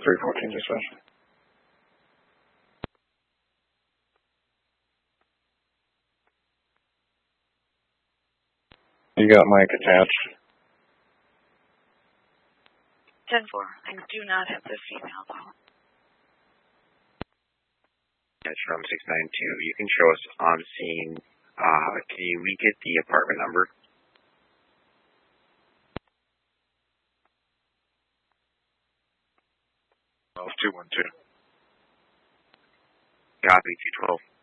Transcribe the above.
314 dispatch. You got Mike attached. 10-4. I do not have the female though. That's from 692. You can show us on scene. Can we get the apartment number? 212. Copy, 212.